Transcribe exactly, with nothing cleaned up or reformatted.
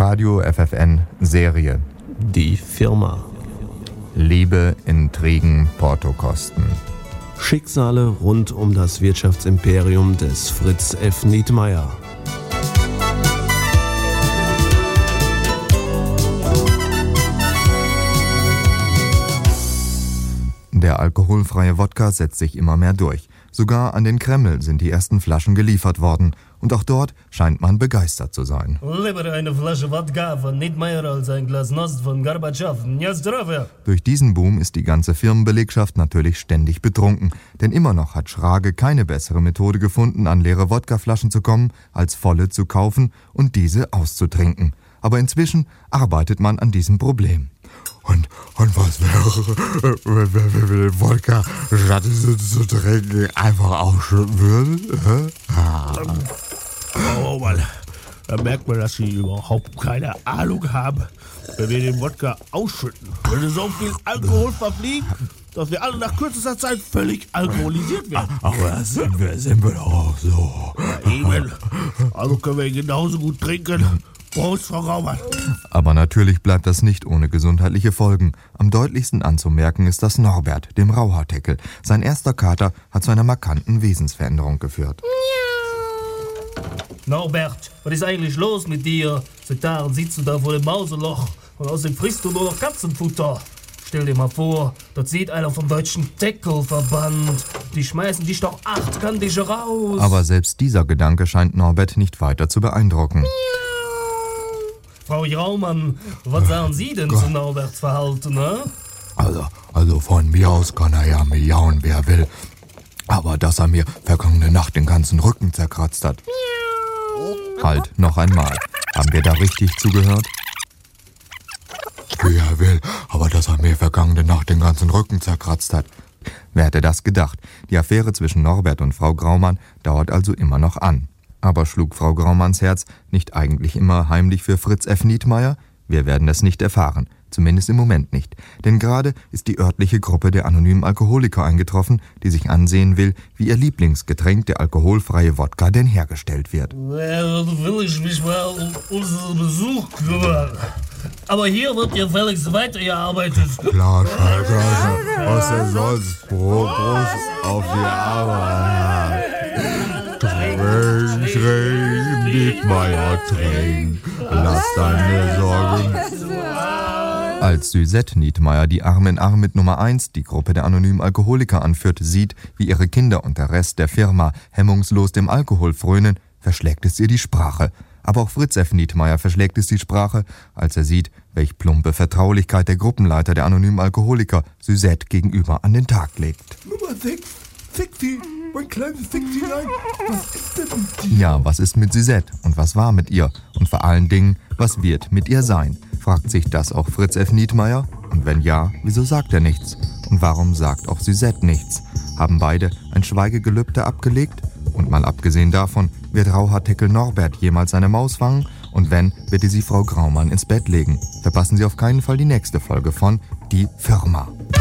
Radio F F N Serie. Die Firma. Liebe, Intrigen, Portokosten. Schicksale rund um das Wirtschaftsimperium des Fritz F. Nietmeyer. Der alkoholfreie Wodka setzt sich immer mehr durch. Sogar an den Kreml sind die ersten Flaschen geliefert worden. Und auch dort scheint man begeistert zu sein. Lieber eine Flasche Wodka von Nietmeyer als ein Glas Nost von Gorbatschow. Ja, zdrowie. Durch diesen Boom ist die ganze Firmenbelegschaft natürlich ständig betrunken. Denn immer noch hat Schrage keine bessere Methode gefunden, an leere Wodkaflaschen zu kommen, als volle zu kaufen und diese auszutrinken. Aber inzwischen arbeitet man an diesem Problem. Und, und was wäre, wenn wir den Wodka, statt zu trinken, einfach ausschütten würden? Oh Mann, da merkt man, dass sie überhaupt keine Ahnung haben, wenn wir den Wodka ausschütten. Würde so viel Alkohol verfliegen, dass wir alle nach kürzester Zeit völlig alkoholisiert werden. Aber sind wir, sind wir doch auch so. Ja, eben. Also können wir genauso gut trinken. Prost, Frau Raumann. Aber natürlich bleibt das nicht ohne gesundheitliche Folgen. Am deutlichsten anzumerken ist das Norbert, dem Rauhaarteckel. Sein erster Kater hat zu einer markanten Wesensveränderung geführt. Norbert, was ist eigentlich los mit dir? Seit Tagen sitzt du da vor dem Mauseloch und außerdem frisst du nur noch Katzenfutter. Stell dir mal vor, dort sieht einer vom deutschen Teckelverband. Die schmeißen dich doch achtkantige raus. Aber selbst dieser Gedanke scheint Norbert nicht weiter zu beeindrucken. Frau Raumann, was sagen Sie denn zu Norberts Verhalten, ne? Also, also von mir aus kann er ja miauen, wer will. Aber dass er mir vergangene Nacht den ganzen Rücken zerkratzt hat. Halt, noch einmal. Haben wir da richtig zugehört? Wie er will, aber dass er mir vergangene Nacht den ganzen Rücken zerkratzt hat. Wer hätte das gedacht? Die Affäre zwischen Norbert und Frau Graumann dauert also immer noch an. Aber schlug Frau Graumanns Herz nicht eigentlich immer heimlich für Fritz F. Nietmeyer? Wir werden es nicht erfahren. Zumindest im Moment nicht. Denn gerade ist die örtliche Gruppe der anonymen Alkoholiker eingetroffen, die sich ansehen will, wie ihr Lieblingsgetränk, der alkoholfreie Wodka, denn hergestellt wird. Well, will ich mich mal um unseren Besuch kümmern. Aber hier wird ja fälligst weitergearbeitet. Klar, Schalke, was denn sonst? Prost auf die Arbeit. Trink, trink, Nietmeyer, trink, lass deine Sorgen. Als Suzette Nietmeyer, die Arm in Arm mit Nummer eins, die Gruppe der anonymen Alkoholiker anführt, sieht, wie ihre Kinder und der Rest der Firma hemmungslos dem Alkohol frönen, verschlägt es ihr die Sprache. Aber auch Fritz F. Nietmeyer verschlägt es die Sprache, als er sieht, welch plumpe Vertraulichkeit der Gruppenleiter der anonymen Alkoholiker Suzette gegenüber an den Tag legt. Nummer sechs, Sexy, mein kleines Sexylein, was ist denn mit dir? Ja, was ist mit Suzette und was war mit ihr? Und vor allen Dingen, was wird mit ihr sein? Fragt sich das auch Fritz F. Nietmeyer? Und wenn ja, wieso sagt er nichts? Und warum sagt auch Suzette nichts? Haben beide ein Schweigegelübde abgelegt? Und mal abgesehen davon, wird Rauhaarteckel Norbert jemals seine Maus fangen? Und wenn, wird sie Frau Graumann ins Bett legen? Verpassen Sie auf keinen Fall die nächste Folge von Die Firma.